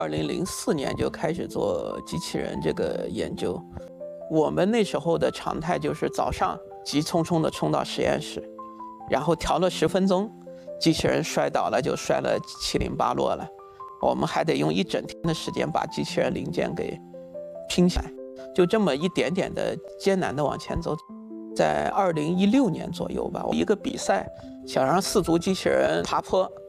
2004年就开始做机器人这个研究。我们那时候的常态就是早上急匆匆地冲到实验室，然后调了10分钟，机器人摔倒了就摔了七零八落了，我们还得用一整天的时间把机器人零件给拼起来，就这么一点点的艰难地往前走。在2016年左右吧，一个比赛想让4足机器人爬坡，